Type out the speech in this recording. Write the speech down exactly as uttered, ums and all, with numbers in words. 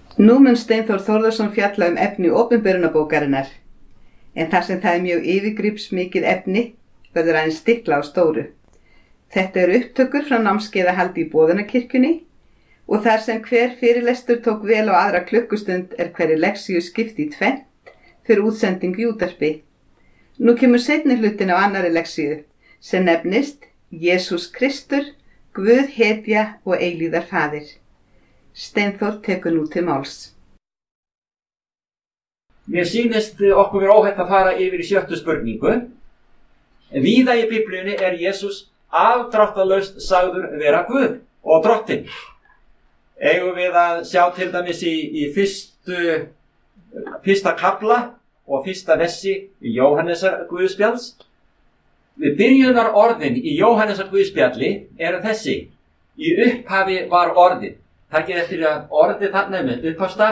Nú mun Steinþór Þórðarson fjalla um efni opinberunarbókarinnar, en þar sem það er mjög yfirgripsmikið efni verður aðeins stikla á stóru. Þetta eru upptökur frá námskeiðahaldi í Boðunarkirkjunni og þar sem hver fyrirlestur tók vel á aðra klukkustund er hverri lexíu skipt í tvennt fyrir útsendingu í útvarpi. Nú kemur seinni hlutin á annarri lexíu sem nefnist Jesús Kristur, Guð hetja og eilíðar faðir. Steinþór tekur nú til máls. Mér sýnist okkur vera óhætt að fara yfir í sjöttu spurningu. Víða í Biblíunni er Jesús afdráttarlaust sagður vera Guð og drottinn. Eigum við að sjá til dæmis í, í fyrstu, fyrsta kafla og fyrsta vessi í Jóhannesar Guðspjalls. Við byrjunar orðin í Jóhannesar Guðspjalli eru þessi: í upphafi var orðið. Takið eftir að orðið þarna með upphafsstaf